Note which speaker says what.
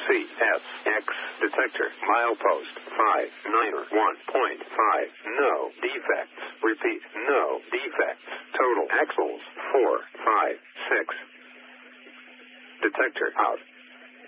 Speaker 1: CSX detector. Milepost 591.5. No defects. Repeat, no defects. Total axles 4, 5, 6. Detector out.